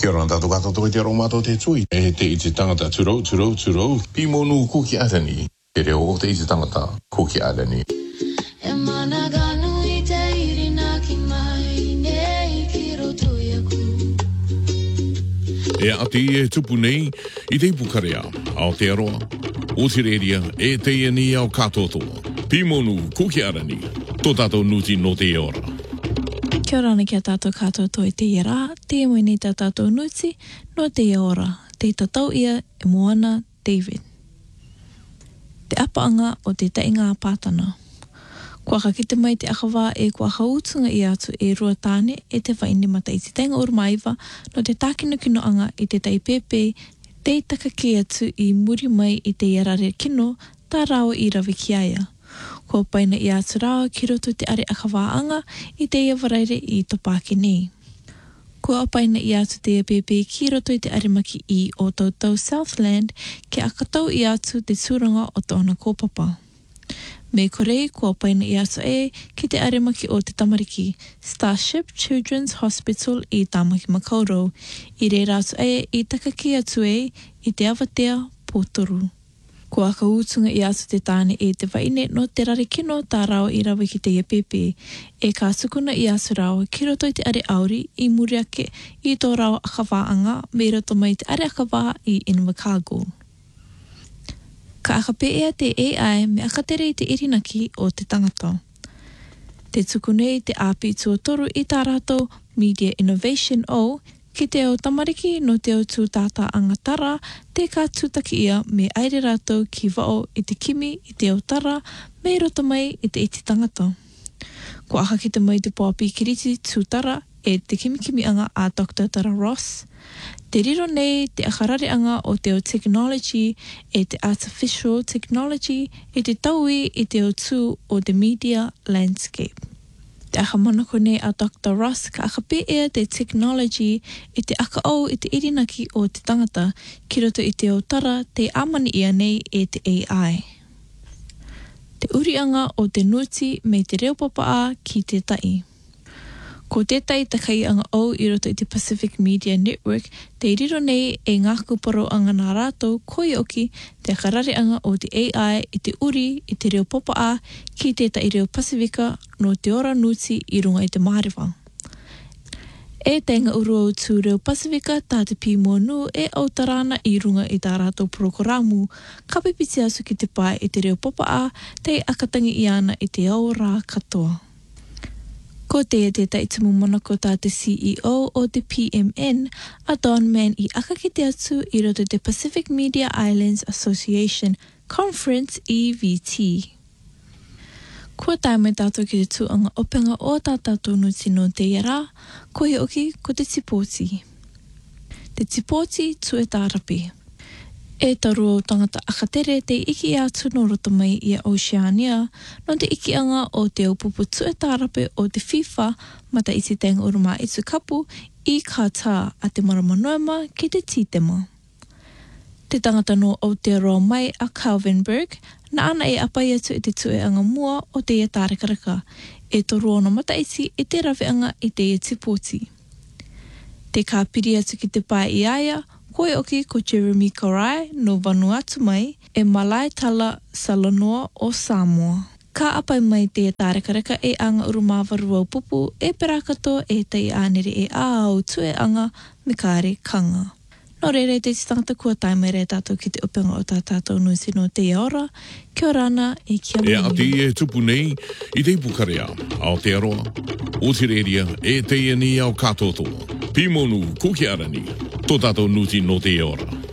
Kia ora tātou katoa te romato te tui. E te iti tangata turou. Pimonu kuki arani. Te reo o te iti tangata kuki arani. E mana ganu I te irina ki mai nei ki roto iaku. E ati e tupu nei I te pukarea Aotearoa, Otireria e te iani au katotoa. Pimonu kuki arani. Tō tātou nuti no te ora. Kia ora ana kia tātou katoa te ira, te moe nei tā tātou nuti no te ora. Te tatau ia e moana David. Te apaanga o te tainga pātana. Kua kakite mai te akawā e kua hautunga I atu e rua tāne e te whaini mata I te tainga urumaiva no te tākino kinoanga I te taipepe te takake atu I muri mai I te iarare kino tā rao I rawi ki aia. Kua paina I atu rao ki roto te are akawāanga I te ia waraire I topake nei. Kua paina I atu te pepe ki roto I te arimaki I o tautau Southland ke akatau I atu te tūranga o tōna kōpapa. Me korei kua paina I atu e ki te arimaki o te tamariki Starship Children's Hospital I Tāmaki Makaurau. I re rātu e I takake atu e I te awatea pōtoru. Kua akautunga I atu te tāne e te waine no te rare kino tā rao I rawa ki te ia pepe. E ka sukuna I atu rao ki roto I te are auri I muri ake I tō rao akawāanga me roto mai te are akawā I Invercargill. Ka akape ea te AI me akatere I te irinaki o te tangata. Te tukunei te api tuatoru I tā rātou Media Innovation o ki te o tamariki no te o tūtata angatara te ka tūtaki ia me aere rātou ki wao I te kimi I te o tara me roto mai I te iti tangata. Ko aka ki te mai te pōpi kiriti tūtara e te kimikimi anga a Dr. Tara Ross. Te riro nei te akarare anga o te o technology e te artificial technology e te taui I te o tū o the media landscape. Te akamanako nei a Dr. Ross ka akape ea te technology e te akaau I te irinaki o te tangata ki roto I te o tara te amani ia nei e te AI. Te urianga o te nuti me te reo papaa ki te tai. Ko tētai takai anga au I roto I te Pacific Media Network, te riro nei e ngā kuparo anga nā rātou koi oki te akarare anga o te AI I te uri I te reo popaa ki tētai reo Pasifika no te ora nuti I runga I te Mārewa. E tenga uru au tū reo Pasifika tā te pīmonu e autarana I runga I tā rātou prokoramu, ka pipiti asu ki te pai I te reo popaa te akatangi I ana I te au rā katoa. Ko te tētai tumu monoko tā te CEO o te PMN, a Don Man I aka ki te atu I roto te Pacific Media Islands Association Conference EVT. Kua tae mai tātou ki te tūanga openga o tā tātou nuti no te iara, ko he oki ko te tipoti. Te tipoti tu e tārapi. E taru o tangata akatere te iki atu no roto mai I Oceania, no te iki anga o te upupu tu e tārape o te FIFA mata I te tenga uruma I tu kapu I Qatar a te maramanoema ki te titema. Te tangata no Aotearoa mai a Calvinburg, na ana e apai atu I te tue anga mua o te ia tārekaraka, e toru ona mata iti I te rawe anga I te ia tipoti. Te ka piri atu ki te pai I aia, koe oki ko Jeremy Karai no Vanuatu mai e Malai Tala Salanoa o Samoa. Ka apai mai te tārekareka e anga urumāwaru au pupu e perakato e tei ānere e āau tue anga me kāre kanga. No rere te tangata kua tae mai re tātou ki te upenga o tā tātou nusi no te ora, kia orana e kia mai. E ati e tupu nei I te pukarea Aotearoa, Otireria e te iani au katotoa. Pimonu kuki arani, tō tātou nuti no te ora.